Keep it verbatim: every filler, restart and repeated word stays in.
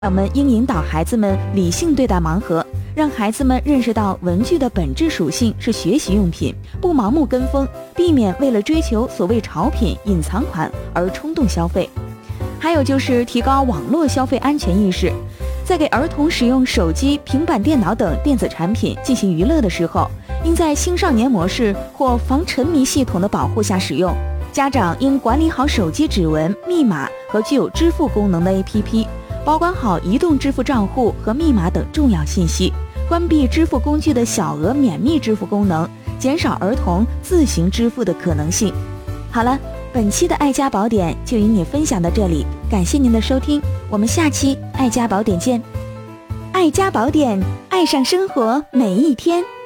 我们应引导孩子们理性对待盲盒，让孩子们认识到文具的本质属性是学习用品，不盲目跟风，避免为了追求所谓潮品、隐藏款而冲动消费。还有就是提高网络消费安全意识，在给儿童使用手机、平板电脑等电子产品进行娱乐的时候，应在青少年模式或防沉迷系统的保护下使用。家长应管理好手机指纹、密码和具有支付功能的 A P P， 保管好移动支付账户和密码等重要信息，关闭支付工具的小额免密支付功能，减少儿童自行支付的可能性。好了，本期的爱家宝典就与你分享到这里，感谢您的收听，我们下期爱家宝典见。爱家宝典，爱上生活每一天。